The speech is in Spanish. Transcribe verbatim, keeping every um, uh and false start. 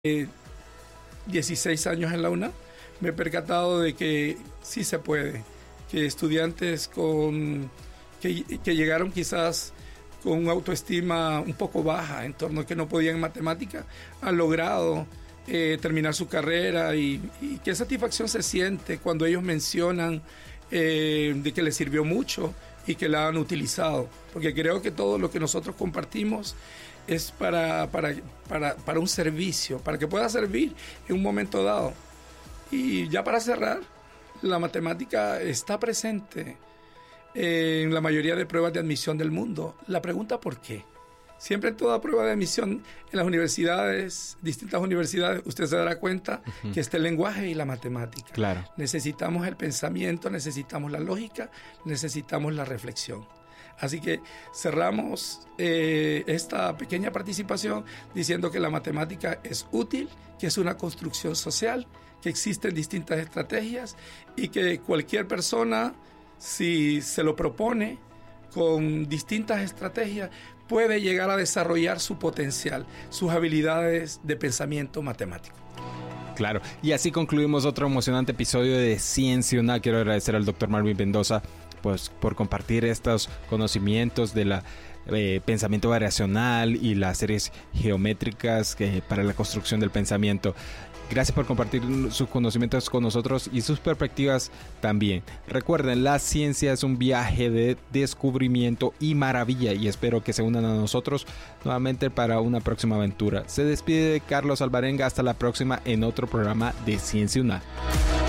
Eh, dieciséis años en la UNAM, me he percatado de que sí se puede, que estudiantes con, que, que llegaron quizás con una autoestima un poco baja en torno a que no podían en matemática, han logrado eh, terminar su carrera y, y qué satisfacción se siente cuando ellos mencionan eh, de que les sirvió mucho y que la han utilizado, porque creo que todo lo que nosotros compartimos es para, para, para, para un servicio, para que pueda servir en un momento dado. Y ya para cerrar, la matemática está presente en la mayoría de pruebas de admisión del mundo. La pregunta ¿por qué? Siempre en toda prueba de admisión, en las universidades, distintas universidades, usted se dará cuenta uh-huh. que está el lenguaje y la matemática. Claro. Necesitamos el pensamiento, necesitamos la lógica, necesitamos la reflexión. Así que cerramos eh, esta pequeña participación diciendo que la matemática es útil, que es una construcción social, que existen distintas estrategias y que cualquier persona, si se lo propone con distintas estrategias, puede llegar a desarrollar su potencial, sus habilidades de pensamiento matemático. Claro, y así concluimos otro emocionante episodio de Ciencia U N A. Quiero agradecer al doctor Marvin Mendoza pues, por compartir estos conocimientos de la eh, pensamiento variacional y las series geométricas que, para la construcción del pensamiento. Gracias por compartir sus conocimientos con nosotros y sus perspectivas también. Recuerden, la ciencia es un viaje de descubrimiento y maravilla y espero que se unan a nosotros nuevamente para una próxima aventura. Se despide de Carlos Alvarenga. Hasta la próxima en otro programa de Ciencia U N A.